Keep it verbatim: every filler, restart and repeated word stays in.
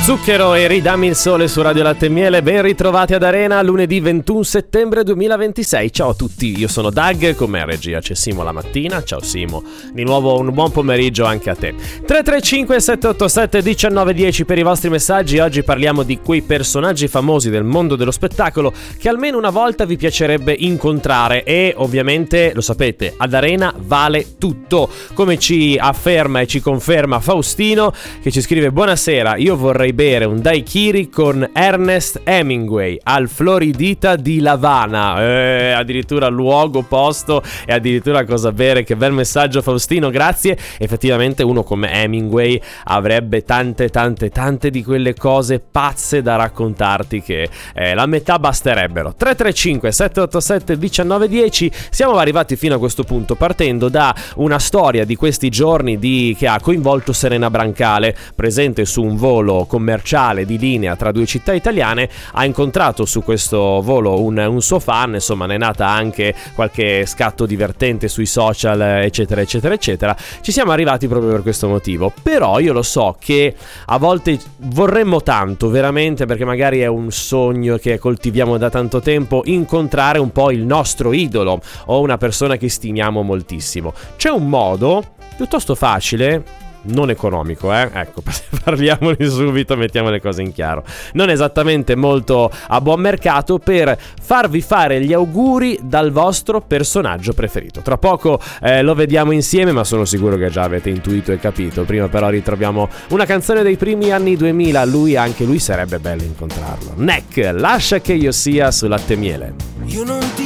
Zucchero e Ridammi il sole su Radio Latte e Miele. Ben ritrovati ad Arena, lunedì ventuno settembre duemilaventisei. Ciao a tutti, io sono Doug, come regia c'è Simo la mattina. Ciao Simo, di nuovo un buon pomeriggio anche a te. Tre tre cinque sette otto sette uno nove uno zero per i vostri messaggi. Oggi parliamo di quei personaggi famosi del mondo dello spettacolo che almeno una volta vi piacerebbe incontrare. E ovviamente, lo sapete, ad Arena vale tutto, come ci afferma e ci conferma Faustino, che ci scrive: buonasera, io vorrei bere un daiquiri con Ernest Hemingway al Floridita di Lavana. Eh, addirittura luogo, posto e addirittura cosa bere. Che bel messaggio, Faustino, grazie. Effettivamente uno come Hemingway avrebbe tante tante tante di quelle cose pazze da raccontarti che eh, la metà basterebbero. Tre tre cinque sette otto sette uno nove uno zero. Siamo arrivati fino a questo punto partendo da una storia di questi giorni di, che ha coinvolto Serena Brancale, presente su un volo commerciale di linea tra due città italiane. Ha incontrato su questo volo un, un suo fan, insomma ne è nata anche qualche scatto divertente sui social, eccetera eccetera eccetera. Ci siamo arrivati proprio per questo motivo. Però io lo so che a volte vorremmo tanto, veramente, perché magari è un sogno che coltiviamo da tanto tempo, incontrare un po' il nostro idolo o una persona che stimiamo moltissimo. C'è un modo piuttosto facile, non economico, eh? Ecco, parliamone subito, mettiamo le cose in chiaro. Non esattamente molto a buon mercato, per farvi fare gli auguri dal vostro personaggio preferito. Tra poco eh, lo vediamo insieme, ma sono sicuro che già avete intuito e capito. Prima però ritroviamo una canzone dei primi anni duemila. Lui, anche lui sarebbe bello incontrarlo. Neck, lascia che io sia su Latte e Miele. Io non ti